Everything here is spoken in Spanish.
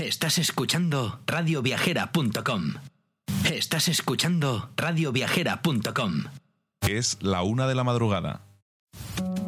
Estás escuchando radioviajera.com. Estás escuchando radioviajera.com. Es la 1 de la madrugada.